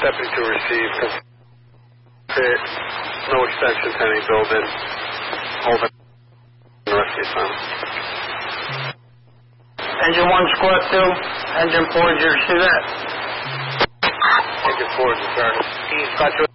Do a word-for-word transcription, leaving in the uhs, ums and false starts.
Deputy to receive. No extension to any building. Hold it. The rest of the time. Engine one, squad two. Engine four, did you see that? Engine four is returning. He's got your